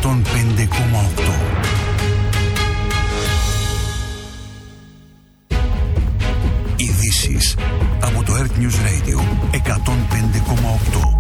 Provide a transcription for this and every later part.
Ειδήσεις από το Earth News Radio 105,8.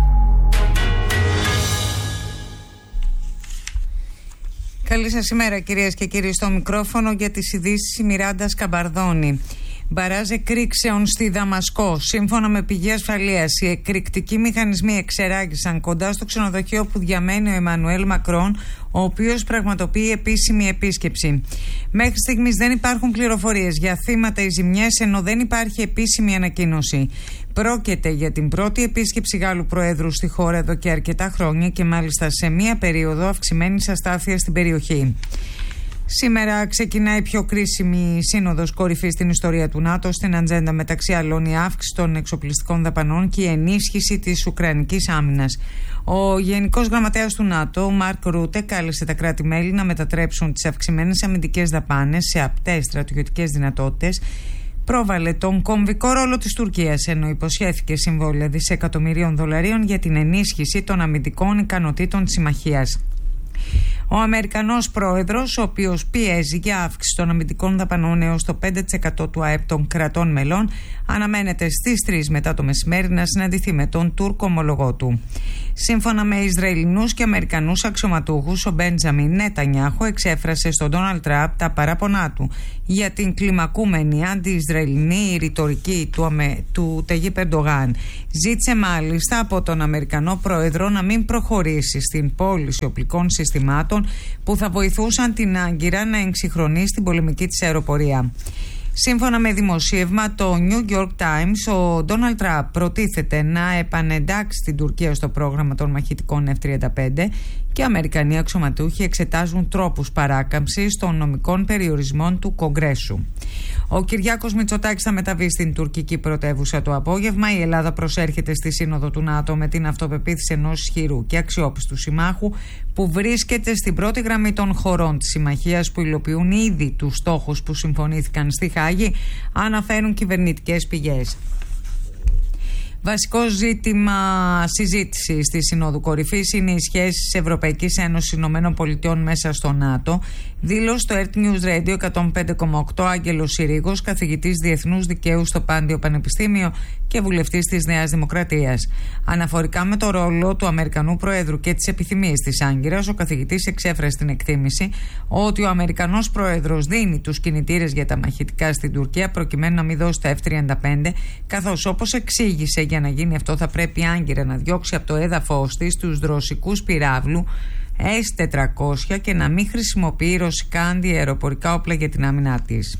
Καλή σας ημέρα, κυρίες και κύριοι. Στο μικρόφωνο για τις ειδήσεις η Μιράντα Σκαμπαρδόνη. Μπαράζ εκρήξεων στη Δαμασκό. Σύμφωνα με πηγή ασφαλείας, οι εκρηκτικοί μηχανισμοί εξεράγησαν κοντά στο ξενοδοχείο που διαμένει ο Εμμανουέλ Μακρόν, ο οποίος πραγματοποιεί επίσημη επίσκεψη. Μέχρι στιγμής δεν υπάρχουν πληροφορίες για θύματα ή ζημιές, ενώ δεν υπάρχει επίσημη ανακοίνωση. Πρόκειται για την πρώτη επίσκεψη Γάλλου Προέδρου στη χώρα εδώ και αρκετά χρόνια και μάλιστα σε μία περίοδο αυξημένης αστάθειας στην περιοχή. Σήμερα ξεκινάει η πιο κρίσιμη σύνοδος κορυφής στην ιστορία του ΝΑΤΟ. Στην ατζέντα, μεταξύ άλλων, η αύξηση των εξοπλιστικών δαπανών και η ενίσχυση της ουκρανικής άμυνας. Ο Γενικός Γραμματέας του ΝΑΤΟ, Μάρκ Ρούτε, κάλεσε τα κράτη-μέλη να μετατρέψουν τις αυξημένες αμυντικές δαπάνες σε απτές στρατιωτικές δυνατότητες. Πρόβαλε τον κομβικό ρόλο της Τουρκίας, ενώ υποσχέθηκε συμβόλαια δισεκατομμυρίων δολαρίων για την ενίσχυση των αμυντικών ικανοτήτων της συμμαχίας. Ο Αμερικανός πρόεδρος, ο οποίος πιέζει για αύξηση των αμυντικών δαπανών έως το 5% του ΑΕΠ των κρατών μελών, αναμένεται στις 3 μετά το μεσημέρι να συναντηθεί με τον Τούρκο ομολογό του. Σύμφωνα με Ισραηλινούς και Αμερικανούς αξιωματούχους, ο Μπέντζαμιν Νετανιάχου εξέφρασε στον Ντόναλντ Τραμπ τα παράπονά του για την κλιμακούμενη αντι-Ισραηλινή ρητορική του Ταγίπ Ερντογάν. Ζήτησε μάλιστα από τον Αμερικανό πρόεδρο να μην προχωρήσει στην πώληση οπλικών συστημάτων που θα βοηθούσαν την Άγκυρα να εξυγχρονίσει την πολεμική της αεροπορία. Σύμφωνα με δημοσίευμα το New York Times, ο Ντόναλντ Τραμπ προτίθεται να επανεντάξει την Τουρκία στο πρόγραμμα των μαχητικών F-35 και Αμερικανοί αξιωματούχοι εξετάζουν τρόπους παράκαμψης των νομικών περιορισμών του Κογκρέσου. Ο Κυριάκος Μητσοτάκης θα μεταβεί στην τουρκική πρωτεύουσα το απόγευμα. Η Ελλάδα προσέρχεται στη Σύνοδο του ΝΑΤΟ με την αυτοπεποίθηση ενός ισχυρού και αξιόπιστου συμμάχου που βρίσκεται στην πρώτη γραμμή των χωρών της συμμαχίας που υλοποιούν ήδη τους στόχους που συμφωνήθηκαν στη Χάγη, αναφέρουν κυβερνητικές πηγές. Βασικό ζήτημα συζήτησης στη Συνόδου Κορυφής είναι οι σχέσεις Ευρωπαϊκής Ένωσης ΗΠΑ μέσα στο ΝΑΤΟ, δήλωσε στο Earth News Radio 105,8 Άγγελος Συρίγος, καθηγητής Διεθνούς Δικαίου στο Πάντιο Πανεπιστήμιο και βουλευτής της Νέας Δημοκρατίας. Αναφορικά με το ρόλο του Αμερικανού Προέδρου και τις επιθυμίες της Άγκυρας, ο καθηγητής εξέφρασε την εκτίμηση ότι ο Αμερικανός Πρόεδρος δίνει τους κινητήρες για τα μαχητικά στην Τουρκία προκειμένου να μην δώσει τα F-35, καθώς όπως εξήγησε, για να γίνει αυτό θα πρέπει η Άγκυρα να διώξει από το έδαφος της τους ρωσικούς πυράβλου S-400 και να μην χρησιμοποιεί ρωσικά αντιαεροπορικά όπλα για την άμυνά της.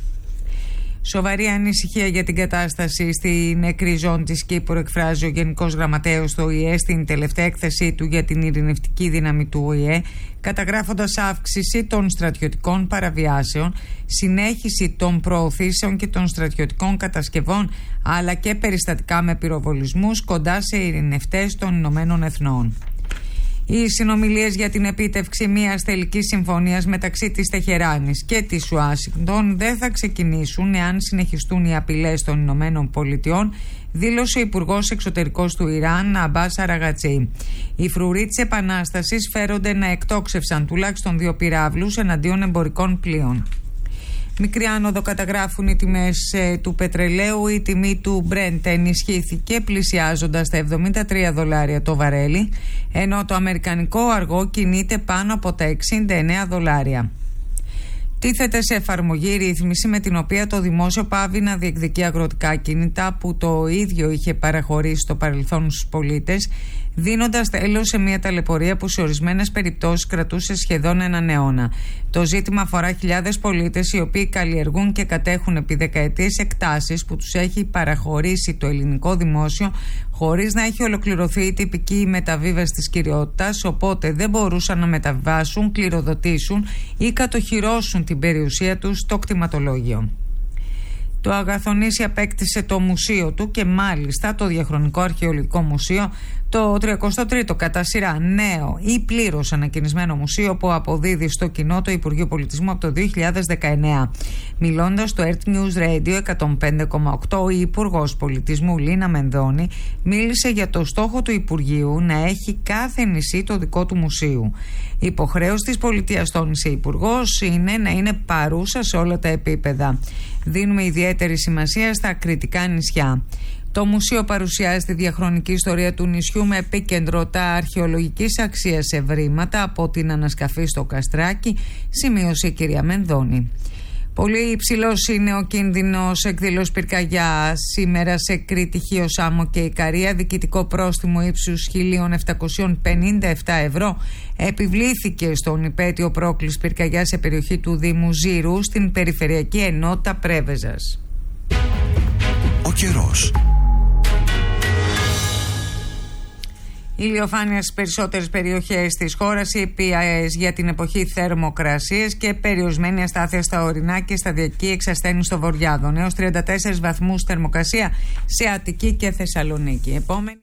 Σοβαρή ανησυχία για την κατάσταση στη νεκρή ζώνη της Κύπρου εκφράζει ο Γενικός Γραμματέος του ΟΗΕ στην τελευταία έκθεσή του για την ειρηνευτική δύναμη του ΟΗΕ, καταγράφοντας αύξηση των στρατιωτικών παραβιάσεων, συνέχιση των προωθήσεων και των στρατιωτικών κατασκευών, αλλά και περιστατικά με πυροβολισμούς κοντά σε ειρηνευτές των Ηνωμένων Εθνών. Οι συνομιλίες για την επίτευξη μιας τελικής συμφωνίας μεταξύ της Τεχεράνης και της Ουάσιγκτον δεν θα ξεκινήσουν εάν συνεχιστούν οι απειλές των Ηνωμένων Πολιτειών, δήλωσε ο Υπουργός Εξωτερικός του Ιράν, Αμπάς Αραγατζή. Οι φρουροί της Επανάστασης φέρονται να εκτόξευσαν τουλάχιστον 2 πυράβλους εναντίον εμπορικών πλοίων. Μικρή άνοδο καταγράφουν οι τιμές του πετρελαίου. Η τιμή του Brent ενισχύθηκε πλησιάζοντας τα $73 το βαρέλι, ενώ το αμερικανικό αργό κινείται πάνω από τα $69. Τίθεται σε εφαρμογή η ρύθμιση με την οποία το δημόσιο πάβει να διεκδικεί αγροτικά κίνητα που το ίδιο είχε παραχωρήσει στο παρελθόν στους πολίτες, δίνοντας τέλος σε μια ταλαιπωρία που σε ορισμένες περιπτώσεις κρατούσε σχεδόν έναν αιώνα. Το ζήτημα αφορά χιλιάδες πολίτες οι οποίοι καλλιεργούν και κατέχουν επί δεκαετίες εκτάσεις που τους έχει παραχωρήσει το ελληνικό δημόσιο χωρίς να έχει ολοκληρωθεί η τυπική μεταβίβαση της κυριότητας, οπότε δεν μπορούσαν να μεταβιβάσουν, κληροδοτήσουν ή κατοχυρώσουν την περιουσία τους στο κτηματολόγιο. Το Αγαθονήσι απέκτησε το μουσείο του και μάλιστα το Διαχρονικό Αρχαιολογικό Μουσείο Το 33ο κατά σειρά νέο ή πλήρως ανακαινισμένο μουσείο που αποδίδει στο κοινό το Υπουργείο Πολιτισμού από το 2019. Μιλώντας στο Earth News Radio 105,8, ο Υπουργός Πολιτισμού Λίνα Μενδώνη μίλησε για το στόχο του Υπουργείου να έχει κάθε νησί το δικό του μουσείο. Η υποχρέωση της πολιτείας, τόνισε η Υπουργός, είναι να είναι παρούσα σε όλα τα επίπεδα. Δίνουμε ιδιαίτερη σημασία στα κρητικά νησιά. Το μουσείο παρουσιάζει τη διαχρονική ιστορία του νησιού με επίκεντρο τα αρχαιολογικής αξίας ευρήματα από την ανασκαφή στο Καστράκι, σημείωσε η κυρία Μενδώνη. Πολύ υψηλός είναι ο κίνδυνος εκδήλωσης πυρκαγιά σήμερα σε Κρήτη, Χίο, Σάμο και Ικαρία. Διοικητικό πρόστιμο ύψους 1.757 ευρώ επιβλήθηκε στον υπέτειο πρόκληση πυρκαγιά σε περιοχή του Δήμου Ζήρου στην Περιφερειακή Ενότητα Πρέβεζας. Ο καιρός. Ηλιοφάνεια στις περισσότερες περιοχές της χώρας, ήπιες για την εποχή θερμοκρασίες και περιορισμένη αστάθεια στα ορεινά και σταδιακή εξασθένηση στο Βορειάδον. Έως 34 βαθμούς θερμοκρασία σε Αττική και Θεσσαλονίκη. Επόμενη.